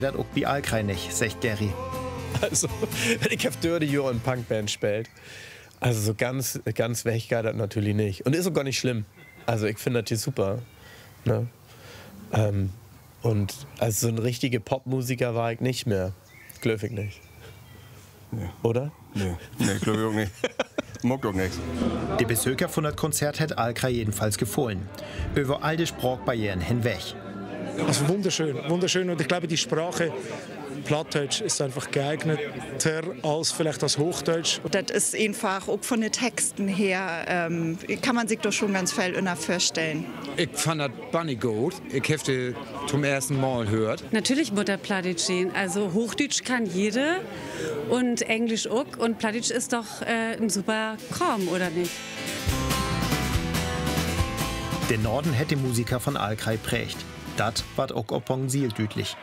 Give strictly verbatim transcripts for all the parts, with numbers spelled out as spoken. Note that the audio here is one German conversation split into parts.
Dat auch bei Alkrei nicht, sagt Gary. Also, wenn ich auf Dörde Jür und Punkband spielt, also so ganz, ganz weg geht das natürlich nicht. Und ist auch gar nicht schlimm. Also ich finde das hier super. Ne? Ähm, und also so ein richtiger Popmusiker war ich nicht mehr. Glaube ich nicht. Nee. Oder? Nee, nee glaube ich auch nicht. Mag doch nichts. Die Besucher von das Konzert hat Alkrei jedenfalls gefallen. Über all die Sprachbarrieren hinweg. Also wunderschön, wunderschön. Und ich glaube, die Sprache Plattdeutsch ist einfach geeigneter als vielleicht das Hochdeutsch. Das ist einfach auch von den Texten her, ähm, kann man sich doch schon ganz viel vorstellen. Ich fand das Bunny gut. Ich habe die zum ersten Mal gehört. Natürlich muss der Plattdeutsch sehen. Also Hochdeutsch kann jeder und Englisch auch. Und Plattdeutsch ist doch äh, ein super Kram, oder nicht? Der Norden hätte die Musiker von Alkrei prägt. Das war auch Oppong Siel düdlich.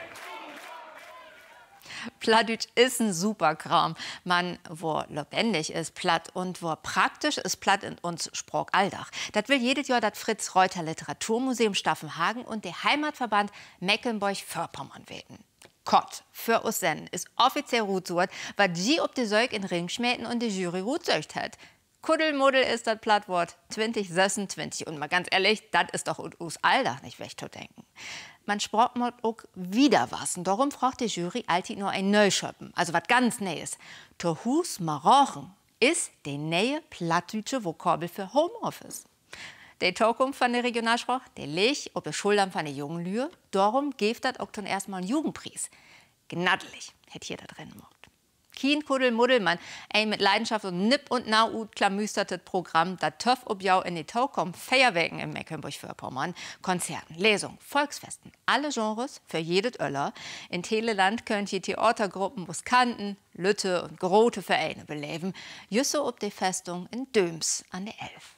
Plattdeutsch ist ein super Kram. Man, wo lebendig ist, platt und wo praktisch ist, platt in uns Sprach Alldach. Das will jedes Jahr das Fritz-Reuter Literaturmuseum Staffenhagen und der Heimatverband Mecklenburg-Vorpommern wählen. Kott, für uns ist offiziell Rutsurt, was sie ob die Zeug in Ring schmähten und die Jury Rutsöcht hat. Kuddelmuddel ist das Plattwort zwanzig sechsundzwanzig. Und mal ganz ehrlich, das ist doch aus Alldach nicht wegzudenken. Man sprach mal auch wieder was. Und darum fragt die Jury alltid nur ein Neuschöppen, also was ganz Neues. Tohus Marochen ist die neue plattdeutsche Vokabel für Homeoffice. Die Zukunft von der Regionalsprache, der liegt auf den Schultern von den jungen Lühe. Darum gibt das auch zum ersten Mal einen Jugendpreis. Gnaddelig hätte hier da drin gemacht. Kien Kuddel Muddelmann, ein mit Leidenschaft und Nipp und Nau klamüstertes Programm, das töff ob jau in die Tau kommt, Feierwerken in Mecklenburg-Vorpommern, Konzerten, Lesungen, Volksfesten, alle Genres für jedes Öller. In Teleland könnt ihr Theatergruppen, Musikanten, Lütte und große Vereine beleben, just so ob die Festung in Döms an der Elf.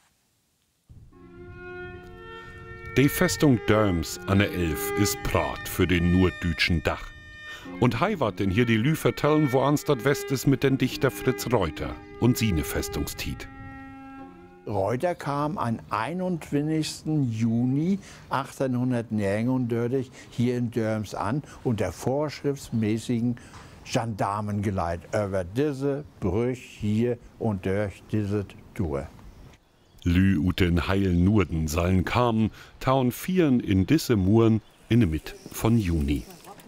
Die Festung Döms an der Elf ist Prat für den norddeutschen Dach. Und hei wat denn hier die Lü vertellen, wo ans dat West ist mit den Dichter Fritz Reuter und sine Festungstiet. Reuter kam am einundzwanzigsten Juni achtzehnhundertneunundneunzig hier in Döms an unter vorschriftsmäßigen Gendarmengeleit über diese Brüch hier und durch diese Tour. Lü ut den heilen Nurden sallen kamen, taun vieren in disse Muren in de Mitt von Juni.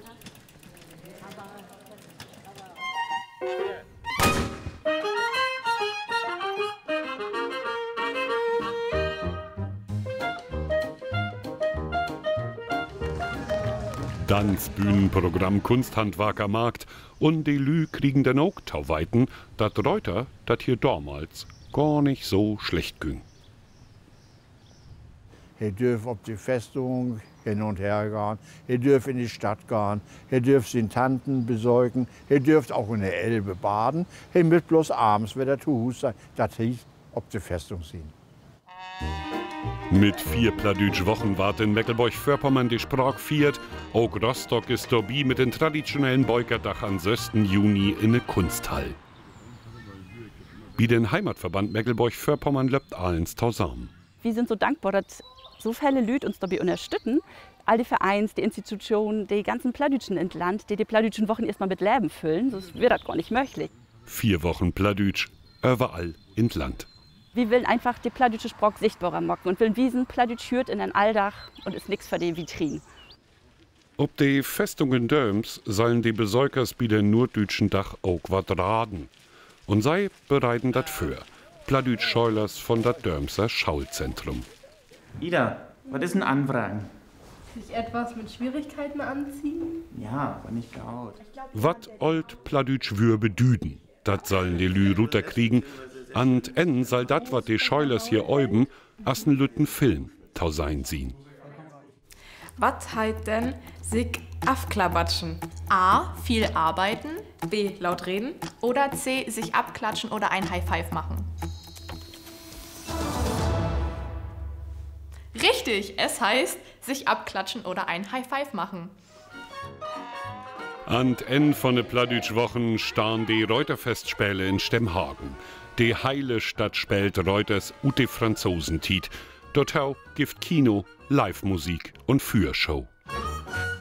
Tanzbühnenprogramm, Kunsthandwerkermarkt und die Lü kriegen den auch Tauweiten, dat Reuter, dat hier damals gar nicht so schlecht ging. Ihr dürft auf die Festung hin und her gehen, ihr dürft in die Stadt gehen, ihr dürft den Tanten besorgen, ihr dürft auch in der Elbe baden, ihr müsst bloß abends wieder zu Hus sein, das hieß auf die Festung ziehen. Mit vier plattdütsch Wochen ward in Mecklenburg-Vorpommern die Sprach viert. Auch Rostock ist dabei mit den traditionellen Beukerdach am sechsten Juni in der Kunsthall. Wie den Heimatverband Mecklenburg-Vorpommern löbt allens zusammen. Wir sind so dankbar, dass so viele Leute uns dabei unterstützen. All die Vereins, die Institutionen, die ganzen Plattdütschen in Land, die die plattdütschen Wochen erstmal mit Leben füllen. Das wird das gar nicht möglich. Vier Wochen Plattdütsch, überall in Land. Wir wollen einfach die plattdütsche Sprache sichtbarer machen und wollen wiesen, Plattdütsch hört in ein Alldach und ist nichts für die Vitrinen. Ob die Festungen Döms sollen die Besäukers bei den norddeutschen Dach auch wat raden. Und sei bereiten dat für. Plattdütsch Scheulers von dat Dömser Schaulzentrum. Ida, was ist ein Anfragen? Sich etwas mit Schwierigkeiten anziehen? Ja, aber nicht laut. Wat old Plattdütsch wür bedüden, dat sollen die Lü Rutter kriegen. Und en soll dat, wat die Scheulers hier oben, as n lütten Film tausein sehen. Was heißt denn sich afklabatschen? A. Viel arbeiten. B. Laut reden. Oder C. Sich abklatschen oder ein High Five machen. Richtig, es heißt sich abklatschen oder ein High Five machen. An en von de Plattdütsch Wochen starren die Reuterfestspiele in Stemhagen. Die heile Stadt spielt Reuters ut de Franzosentiet. Dort hau gibt Kino, Live-Musik und Führshow.